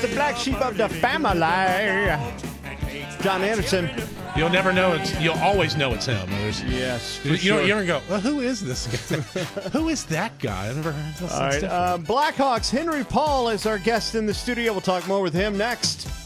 the black sheep of the family. John Anderson. You'll never know you'll always know it's him. Yes. You don't go, well, who is this guy? Who is that guy? I've never heard this. All right. Blackhawks, Henry Paul is our guest in the studio. We'll talk more with him next.